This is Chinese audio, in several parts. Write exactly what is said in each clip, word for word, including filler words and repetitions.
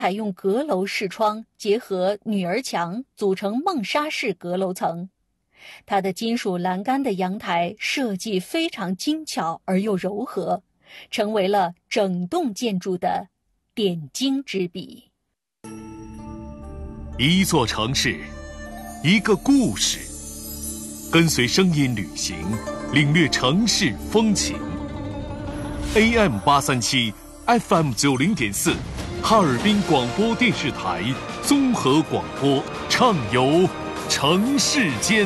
采用阁楼视窗结合女儿墙组成梦沙式阁楼层。它的金属栏杆的阳台设计非常精巧而又柔和，成为了整栋建筑的点睛之笔。 一座城市，一个故事，跟随声音旅行，领略城市风情。A M 八三七 F M 九零点四，哈尔滨广播电视台综合广播，畅游城市间。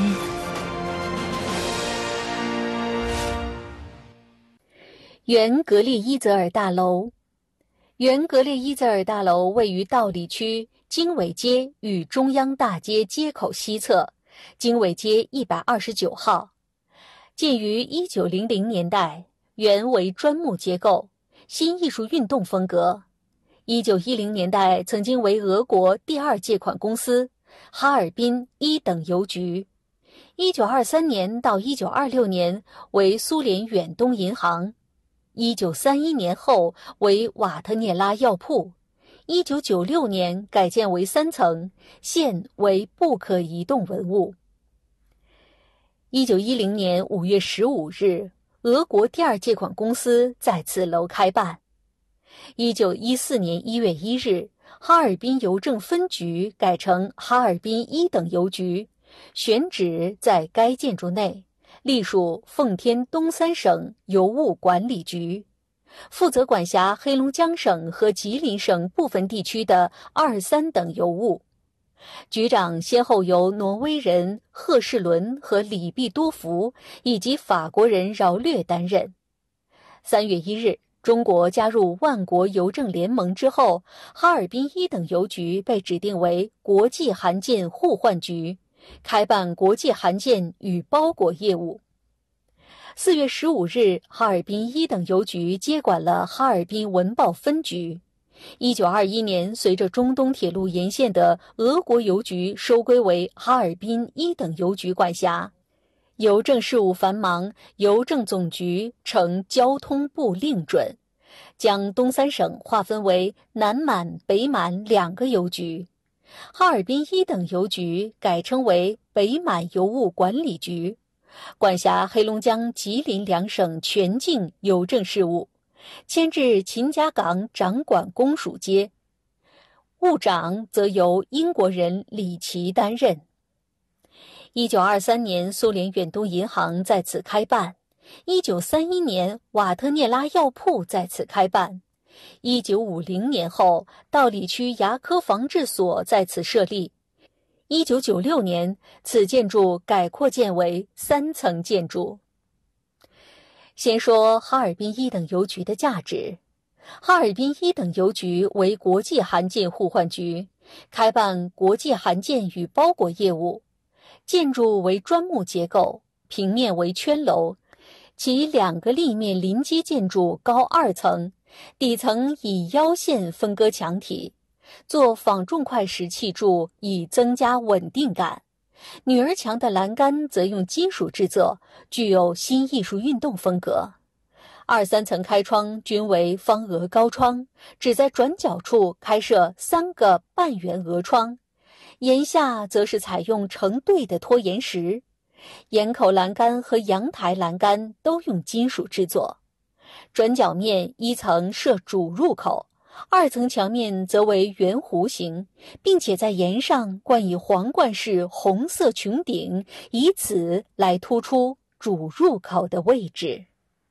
原格列伊泽尔大楼，原格列伊泽尔大楼位于道里区经纬街与中央大街街口西侧，经纬街一百二十九号，建于一九零零年代，原为砖木结构，新艺术运动风格。一九一零年代曾经为俄国第二借款公司哈尔滨一等邮局。一九二三年到一九二六年为苏联远东银行。一九三一年后为瓦特涅拉药铺。一九九六年改建为三层，现为不可移动文物。一九一零年五月十五日，俄国第二借款公司在此楼开办。一九一四年一月一日，哈尔滨邮政分局改成哈尔滨一等邮局，选址在该建筑内，隶属奉天东三省邮务管理局，负责管辖黑龙江省和吉林省部分地区的二三等邮务。局长先后由挪威人赫士伦和里毕多福以及法国人饶略担任。三月一日，中国加入万国邮政联盟之后，哈尔滨一等邮局被指定为国际函件互换局，开办国际函件与包裹业务。四月十五日，哈尔滨一等邮局接管了哈尔滨文报分局。一九二一年，随着中东铁路沿线的俄国邮局收归为哈尔滨一等邮局管辖。邮政事务繁忙，邮政总局呈交通部令准，将东三省划分为南满、北满两个邮局。哈尔滨一等邮局改称为北满邮务管理局，管辖黑龙江、吉林两省全境邮政事务，迁至秦家岗掌管公署街，务长则由英国人李奇担任。一九二三年，苏联远东银行在此开办。一九三一年，瓦特涅拉药铺在此开办。一九五零年后，道里区牙科防治所在此设立。一九九六年，此建筑改扩建为三层建筑。先说哈尔滨一等邮局的价值。哈尔滨一等邮局为国际函件互换局，开办国际函件与包裹业务。建筑为砖木结构，平面为圈楼，其两个立面临街建筑高二层，底层以腰线分割墙体，做仿重块石砌筑以增加稳定感。女儿墙的栏杆则用金属制作，具有新艺术运动风格。二三层开窗均为方额高窗，只在转角处开设三个半圆额窗，檐下则是采用成对的拖延石。檐口栏杆和阳台栏杆都用金属制作。转角面一层设主入口，二层墙面则为圆弧形，并且在檐上冠以皇冠式红色穹顶，以此来突出主入口的位置。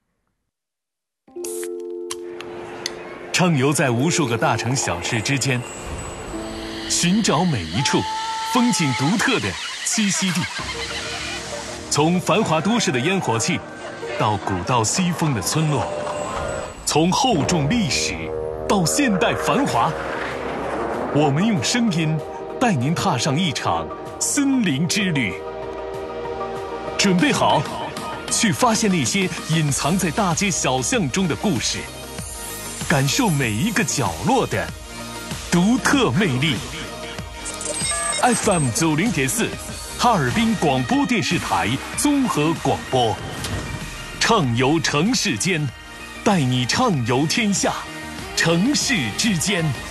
畅游在无数个大城小事之间，寻找每一处风景独特的栖息地。从繁华都市的烟火气，到古道西风的村落，从厚重历史到现代繁华，我们用声音带您踏上一场森林之旅。准备好，去发现那些隐藏在大街小巷中的故事，感受每一个角落的独特魅力。F M 九零点四，哈尔滨广播电视台综合广播，畅游城市间，带你畅游天下，城市之间。